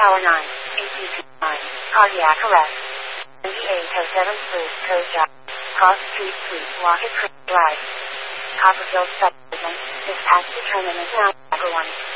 Tower 9, ATC 9, cardiac arrest. 7807 Spruce Cove Drive, Cross Street Suite, Walker Creek Drive, Copperfield Subdivision, dispatch determinant 9, 1.